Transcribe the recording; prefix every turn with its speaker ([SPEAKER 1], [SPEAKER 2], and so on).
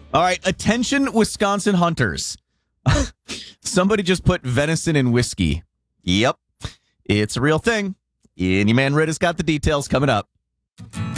[SPEAKER 1] All right, attention, Wisconsin hunters. Somebody just put venison in whiskey. Yep, it's a real thing. Any Man Red has got the details coming up.